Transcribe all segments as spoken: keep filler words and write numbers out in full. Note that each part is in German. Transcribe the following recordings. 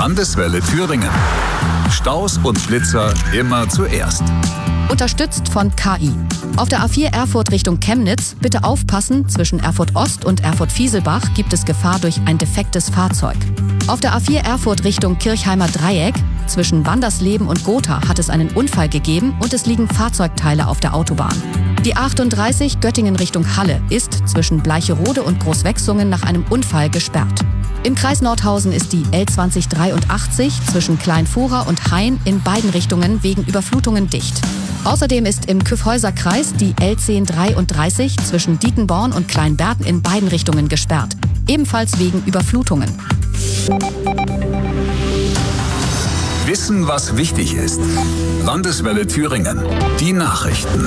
Landeswelle Thüringen. Staus und Blitzer immer zuerst. Unterstützt von K I. Auf der A vier Erfurt Richtung Chemnitz bitte aufpassen, zwischen Erfurt Ost und Erfurt-Fieselbach gibt es Gefahr durch ein defektes Fahrzeug. Auf der A vier Erfurt Richtung Kirchheimer Dreieck zwischen Wandersleben und Gotha hat es einen Unfall gegeben und es liegen Fahrzeugteile auf der Autobahn. Die achtunddreißig Göttingen Richtung Halle ist zwischen Bleicherode und Großwechsungen nach einem Unfall gesperrt. Im Kreis Nordhausen ist die L zwanzig dreiundachtzig zwischen Kleinfura und Hain in beiden Richtungen wegen Überflutungen dicht. Außerdem ist im Kyffhäuser-Kreis die L zehn dreiunddreißig zwischen Dietenborn und Kleinberten in beiden Richtungen gesperrt, ebenfalls wegen Überflutungen. Wissen, was wichtig ist. Landeswelle Thüringen. Die Nachrichten.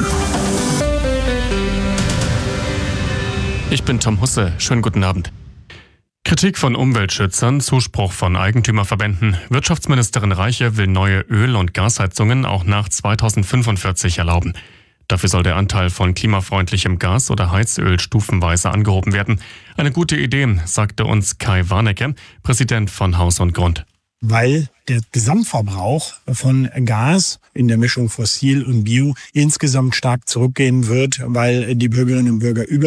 Ich bin Tom Husse. Schönen guten Abend. Kritik von Umweltschützern, Zuspruch von Eigentümerverbänden. Wirtschaftsministerin Reiche will neue Öl- und Gasheizungen auch nach zweitausendfünfundvierzig erlauben. Dafür soll der Anteil von klimafreundlichem Gas oder Heizöl stufenweise angehoben werden. Eine gute Idee, sagte uns Kai Warnecke, Präsident von Haus und Grund. Weil der Gesamtverbrauch von Gas in der Mischung Fossil und Bio insgesamt stark zurückgehen wird, weil die Bürgerinnen und Bürger über